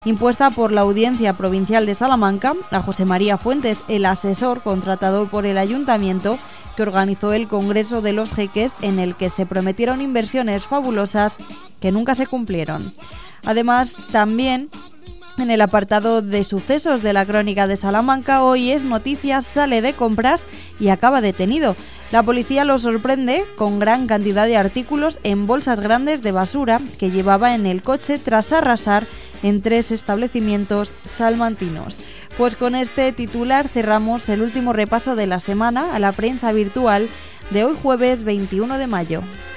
impuesta por la Audiencia Provincial de Salamanca a José María Fuentes, el asesor contratado por el Ayuntamiento que organizó el Congreso de los Jeques, en el que se prometieron inversiones fabulosas que nunca se cumplieron. Además, también en el apartado de sucesos de la Crónica de Salamanca, hoy es noticia, sale de compras y acaba detenido. La policía lo sorprende con gran cantidad de artículos en bolsas grandes de basura que llevaba en el coche tras arrasar en 3 establecimientos salmantinos. Pues con este titular cerramos el último repaso de la semana a la prensa virtual de hoy jueves 21 de mayo.